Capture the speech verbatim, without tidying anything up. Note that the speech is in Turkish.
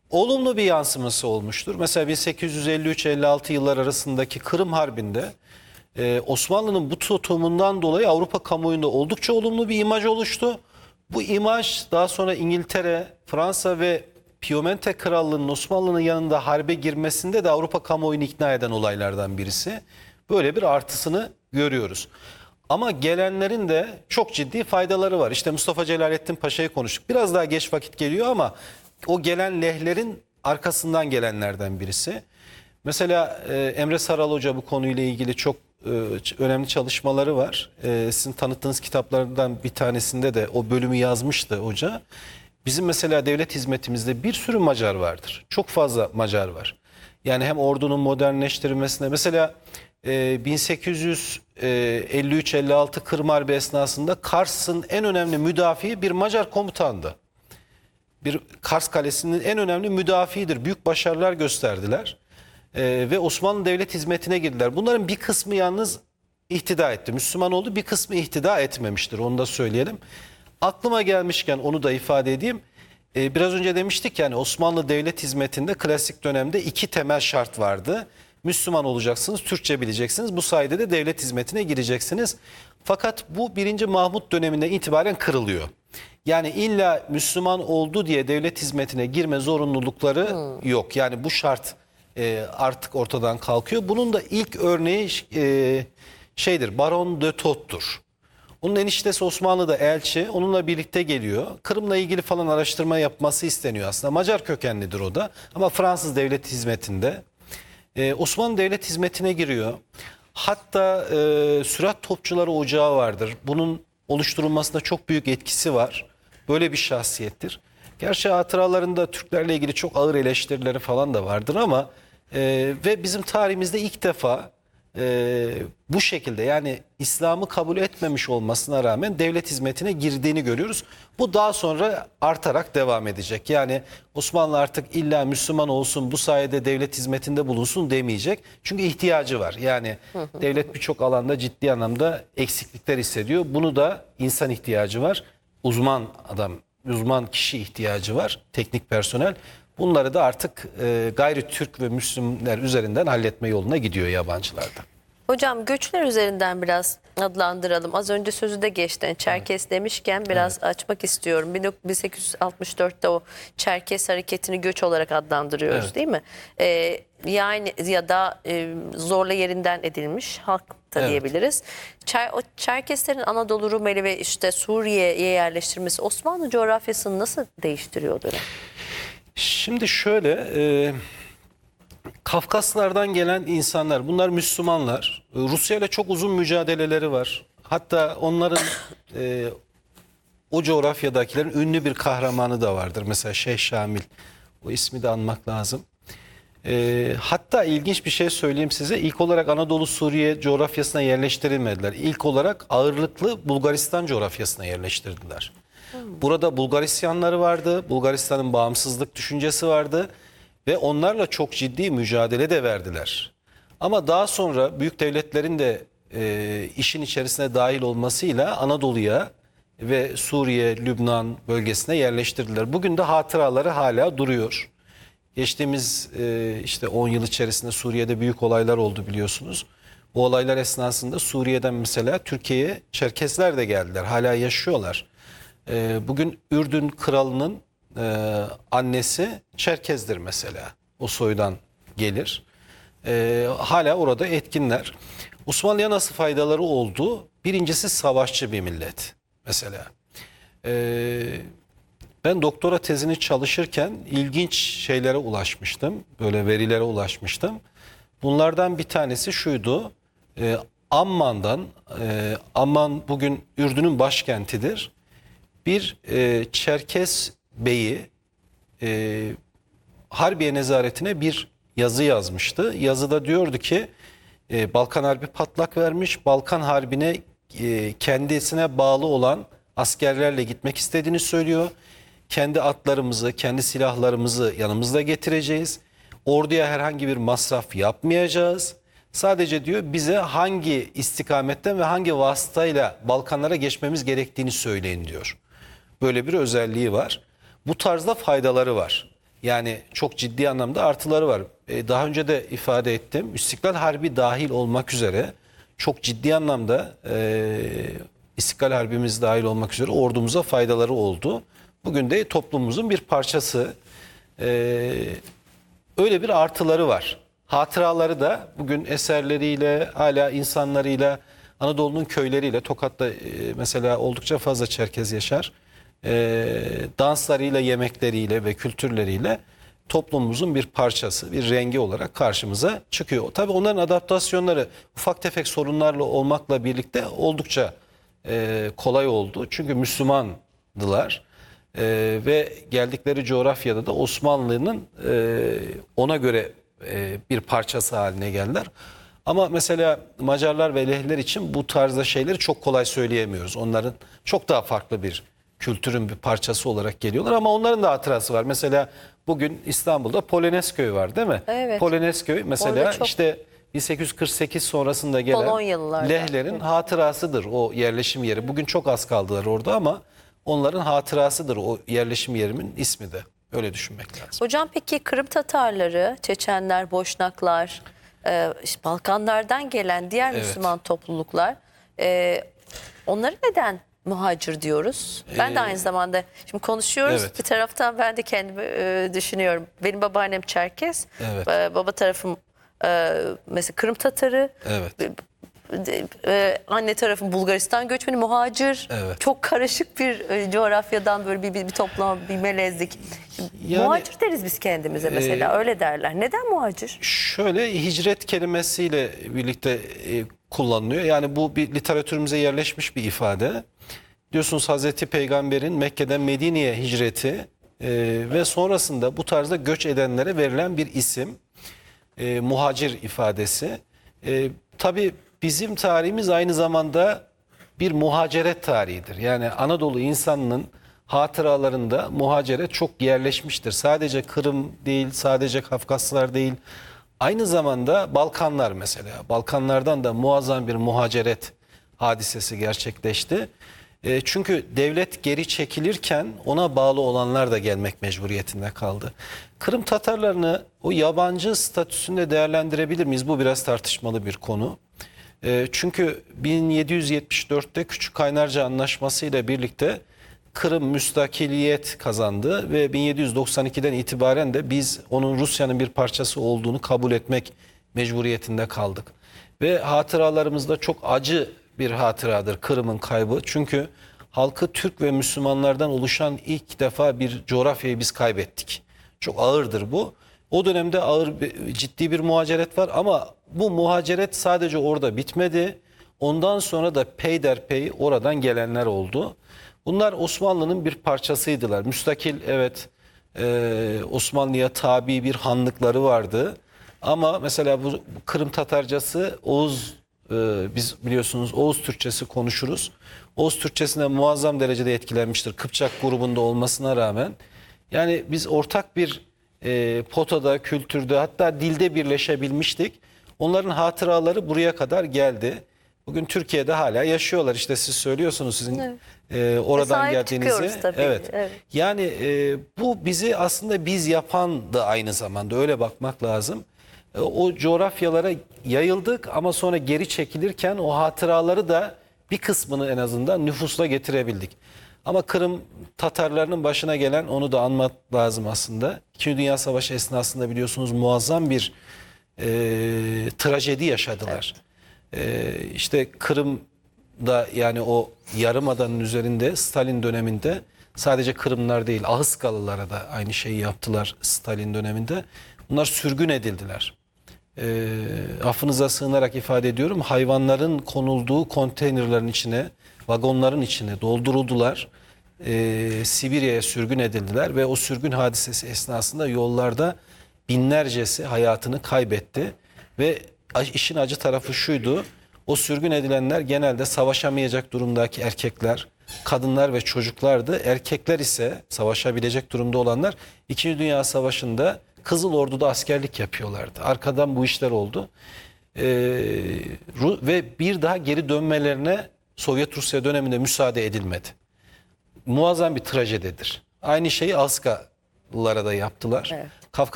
olumlu bir yansıması olmuştur. Mesela bin sekiz yüz elli üç elli altı yıllar arasındaki Kırım Harbi'nde e, Osmanlı'nın bu tutumundan dolayı Avrupa kamuoyunda oldukça olumlu bir imaj oluştu. Bu imaj daha sonra İngiltere, Fransa ve Piemonte Krallığı'nın Osmanlı'nın yanında harbe girmesinde de Avrupa kamuoyunu ikna eden olaylardan birisi. Böyle bir artısını görüyoruz. Ama gelenlerin de çok ciddi faydaları var. İşte Mustafa Celalettin Paşa'yı konuştuk. Biraz daha geç vakit geliyor ama o gelen lehlerin arkasından gelenlerden birisi. Mesela e, Emre Saral Hoca bu konuyla ilgili çok e, önemli çalışmaları var. E, sizin tanıttığınız kitaplardan bir tanesinde de o bölümü yazmıştı hoca. Bizim mesela devlet hizmetimizde bir sürü Macar vardır. Çok fazla Macar var. Yani hem ordunun modernleştirilmesine mesela e, bin sekiz yüz elli üç elli altı Kırım Harbi esnasında Kars'ın en önemli müdafiği bir Macar komutandı. Bir Kars Kalesi'nin en önemli müdafiidir. Büyük başarılar gösterdiler. Ee, ve Osmanlı devlet hizmetine girdiler. Bunların bir kısmı yalnız ihtida etti. Müslüman oldu. Bir kısmı ihtida etmemiştir. Onu da söyleyelim. Aklıma gelmişken onu da ifade edeyim. Ee, biraz önce demiştik yani Osmanlı devlet hizmetinde klasik dönemde iki temel şart vardı. Müslüman olacaksınız, Türkçe bileceksiniz. Bu sayede de devlet hizmetine gireceksiniz. Fakat bu birinci Mahmut döneminde itibaren kırılıyor. Yani illa Müslüman oldu diye devlet hizmetine girme zorunlulukları hmm. yok. Yani bu şart e, artık ortadan kalkıyor. Bunun da ilk örneği e, şeydir, Baron de Tod'tur. Onun eniştesi Osmanlı'da elçi, onunla birlikte geliyor. Kırım'la ilgili falan araştırma yapması isteniyor aslında. Macar kökenlidir o da ama Fransız devlet hizmetinde. Ee, Osmanlı devlet hizmetine giriyor. Hatta e, Sürat Topçuları Ocağı vardır. Bunun oluşturulmasında çok büyük etkisi var. Böyle bir şahsiyettir. Gerçi hatıralarında Türklerle ilgili çok ağır eleştirileri falan da vardır ama e, ve bizim tarihimizde ilk defa e, bu şekilde yani İslam'ı kabul etmemiş olmasına rağmen devlet hizmetine girdiğini görüyoruz. Bu daha sonra artarak devam edecek. Yani Osmanlı artık illa Müslüman olsun bu sayede devlet hizmetinde bulunsun demeyecek. Çünkü ihtiyacı var. Yani devlet birçok alanda ciddi anlamda eksiklikler hissediyor. Bunu da insan ihtiyacı var. Uzman adam, uzman kişi ihtiyacı var. Teknik personel. Bunları da artık e, gayri Türk ve Müslümanlar üzerinden halletme yoluna gidiyor yabancılardan. Hocam göçler üzerinden biraz adlandıralım. Az önce sözü de geçti. Çerkes evet. demişken biraz evet. açmak istiyorum. bin sekiz yüz altmış dörtte o Çerkes hareketini göç olarak adlandırıyoruz evet. değil mi? Ee, yani ya da e, zorla yerinden edilmiş halk da evet. diyebiliriz. Çer, o Çerkeslerin Anadolu, Rumeli ve işte Suriye'ye yerleştirmesi Osmanlı coğrafyasını nasıl değiştiriyor dönem? Şimdi şöyle... E... Kafkaslardan gelen insanlar, bunlar Müslümanlar. Rusya ile çok uzun mücadeleleri var. Hatta onların e, o coğrafyadakilerin ünlü bir kahramanı da vardır. Mesela Şeyh Şamil. O ismi de anmak lazım. E, hatta ilginç bir şey söyleyeyim size. İlk olarak Anadolu Suriye coğrafyasına yerleştirilmediler. İlk olarak ağırlıklı Bulgaristan coğrafyasına yerleştirdiler. Burada Bulgarisyanları vardı. Bulgaristan'ın bağımsızlık düşüncesi vardı. Ve onlarla çok ciddi mücadele de verdiler. Ama daha sonra büyük devletlerin de e, işin içerisine dahil olmasıyla Anadolu'ya ve Suriye, Lübnan bölgesine yerleştirdiler. Bugün de hatıraları hala duruyor. Geçtiğimiz e, işte on yıl içerisinde Suriye'de büyük olaylar oldu biliyorsunuz. Bu olaylar esnasında Suriye'den mesela Türkiye'ye Çerkesler de geldiler. Hala yaşıyorlar. E, bugün Ürdün kralının Ee, annesi Çerkezdir mesela. O soydan gelir. Ee, hala orada etkinler. Osmanlı'ya nasıl faydaları oldu? Birincisi savaşçı bir millet mesela. Ee, ben doktora tezini çalışırken ilginç şeylere ulaşmıştım. Böyle verilere ulaşmıştım. Bunlardan bir tanesi şuydu. Ee, Amman'dan, e, Amman bugün Ürdün'ün başkentidir. Bir e, Çerkes Bey'i e, Harbiye nezaretine bir yazı yazmıştı. Yazıda diyordu ki e, Balkan Harbi patlak vermiş. Balkan Harbi'ne e, kendisine bağlı olan askerlerle gitmek istediğini söylüyor. Kendi atlarımızı, kendi silahlarımızı yanımızda getireceğiz. Orduya herhangi bir masraf yapmayacağız. Sadece diyor bize hangi istikametten ve hangi vasıtayla Balkanlara geçmemiz gerektiğini söyleyin diyor. Böyle bir özelliği var. Bu tarzda faydaları var. Yani çok ciddi anlamda artıları var. E, daha önce de ifade ettim. İstiklal Harbi dahil olmak üzere çok ciddi anlamda e, İstiklal Harbimiz dahil olmak üzere ordumuza faydaları oldu. Bugün de toplumumuzun bir parçası. E, öyle bir artıları var. Hatıraları da bugün eserleriyle, hala insanlarıyla, Anadolu'nun köyleriyle, Tokat'ta e, mesela oldukça fazla Çerkez yaşar. E, danslarıyla, yemekleriyle ve kültürleriyle toplumumuzun bir parçası, bir rengi olarak karşımıza çıkıyor. Tabii onların adaptasyonları ufak tefek sorunlarla olmakla birlikte oldukça e, kolay oldu. Çünkü Müslümandılar e, ve geldikleri coğrafyada da Osmanlı'nın e, ona göre e, bir parçası haline geldiler. Ama mesela Macarlar ve Lehler için bu tarzda şeyleri çok kolay söyleyemiyoruz. Onların çok daha farklı bir kültürün bir parçası olarak geliyorlar ama onların da hatırası var. Mesela bugün İstanbul'da Polonezköy var değil mi? Evet. Polonezköy mesela Orada çok- işte bin sekiz yüz kırk sekiz sonrasında gelen Polonyalılardan. Lehlerin hatırasıdır o yerleşim yeri. Bugün çok az kaldılar orada ama onların hatırasıdır o yerleşim yerimin ismi de. Öyle düşünmek lazım. Hocam peki Kırım Tatarları, Çeçenler, Boşnaklar, e, işte Balkanlardan gelen diğer Evet. Müslüman topluluklar, e, onları neden muhacir diyoruz? Ben de aynı zamanda şimdi konuşuyoruz. evet. Bir taraftan ben de kendimi e, düşünüyorum. Benim babaannem Çerkez, Evet. e, baba tarafım e, mesela Kırım Tatarı. Evet. E, e, anne tarafım Bulgaristan göçmeni, muhacir. Evet. Çok karışık bir e, coğrafyadan böyle bir, bir, bir toplam bir melezlik. Yani- muhacir deriz biz kendimize mesela, öyle derler. Neden muhacir? Şöyle hicret kelimesiyle birlikte e, kullanılıyor. Yani bu bir literatürümüze yerleşmiş bir ifade. Diyorsunuz Hazreti Peygamber'in Mekke'den Medine'ye hicreti e, ve sonrasında bu tarzda göç edenlere verilen bir isim. E, muhacir ifadesi. E, tabii bizim tarihimiz aynı zamanda bir muhaceret tarihidir. Yani Anadolu insanının hatıralarında muhaceret çok yerleşmiştir. Sadece Kırım değil, sadece Kafkaslar değil. Aynı zamanda Balkanlar mesela. Balkanlardan da muazzam bir muhaceret hadisesi gerçekleşti. E, çünkü devlet geri çekilirken ona bağlı olanlar da gelmek mecburiyetinde kaldı. Kırım Tatarlarını o yabancı statüsünde değerlendirebilir miyiz? Bu biraz tartışmalı bir konu. E, çünkü bin yedi yüz yetmiş dörtte Küçük Kaynarca Anlaşması ile birlikte Kırım müstakiliyet kazandı ve bin yedi yüz doksan ikiden itibaren de biz onun Rusya'nın bir parçası olduğunu kabul etmek mecburiyetinde kaldık. Ve hatıralarımızda çok acı bir hatıradır Kırım'ın kaybı. Çünkü halkı Türk ve Müslümanlardan oluşan ilk defa bir coğrafyayı biz kaybettik. Çok ağırdır bu. O dönemde ağır bir, ciddi bir muhaceret var ama bu muhaceret sadece orada bitmedi. Ondan sonra da peyderpey oradan gelenler oldu. Bunlar Osmanlı'nın bir parçasıydılar. Müstakil, evet, e, Osmanlı'ya tabi bir hanlıkları vardı. Ama mesela bu Kırım Tatarcası Oğuz, e, biz biliyorsunuz Oğuz Türkçesi konuşuruz. Oğuz Türkçesine muazzam derecede etkilenmiştir. Kıpçak grubunda olmasına rağmen. Yani biz ortak bir e, potada, kültürde, hatta dilde birleşebilmiştik. Onların hatıraları buraya kadar geldi. Bugün Türkiye'de hala yaşıyorlar. İşte siz söylüyorsunuz sizin Evet. e, oradan Sahip geldiğinizi. çıkıyoruz tabii. Evet. Evet. Yani e, bu bizi aslında biz yapan da aynı zamanda, öyle bakmak lazım. E, o coğrafyalara yayıldık ama sonra geri çekilirken o hatıraları da bir kısmını en azından nüfusla getirebildik. Ama Kırım Tatarlarının başına gelen, onu da anmak lazım aslında. İkinci Dünya Savaşı esnasında biliyorsunuz muazzam bir e, trajedi yaşadılar. E, işte Kırım'da, yani o yarımadanın üzerinde Stalin döneminde sadece Kırımlar değil, Ahıskalılara da aynı şeyi yaptılar Stalin döneminde. Bunlar sürgün edildiler. E, affınıza sığınarak ifade ediyorum, hayvanların konulduğu konteynerlerin içine, vagonların içine dolduruldular. E, Sibirya'ya sürgün edildiler ve o sürgün hadisesi esnasında yollarda binlercesi hayatını kaybetti. Ve işin acı tarafı şuydu: o sürgün edilenler genelde savaşamayacak durumdaki erkekler, kadınlar ve çocuklardı. Erkekler ise, savaşabilecek durumda olanlar, İkinci Dünya Savaşı'nda Kızıl Ordu'da askerlik yapıyorlardı. Arkadan bu işler oldu. Ee, ve bir daha geri dönmelerine Sovyet Rusya döneminde müsaade edilmedi. Muazzam bir trajedidir. Aynı şeyi Aska Osmanlılara da yaptılar. Evet.